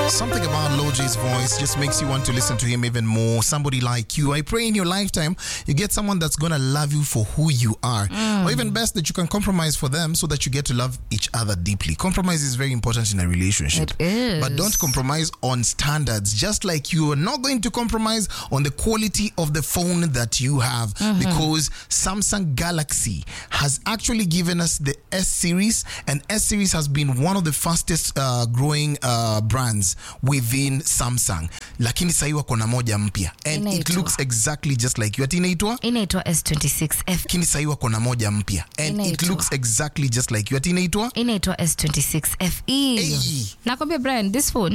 Something about Loj's voice just makes you want to listen to him even more. Somebody like you. I pray in your lifetime you get someone that's going to love you for who you are. Or even best, that you can compromise for them so that you get to love each other deeply. Compromise is very important in a relationship. It is. But don't compromise on standards. Just like you are not going to compromise on the quality of the phone that you have. Because Samsung Galaxy has actually given us the S-Series. And S-Series has been one of the fastest growing brands within Samsung. Lakini sasa hivi wako na moja mpya. And it looks exactly just like you. Ati inaitwa S26F. Lakini sasa hivi wako na moja mpya. And it looks exactly just like you. Ati inaitwa S26FE. Nakwambia Brian, this phone